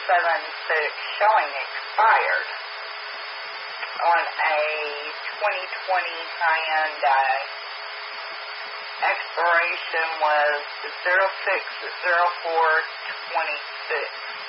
showing expired on a 2020 Hyundai. Expiration was 06/04/26.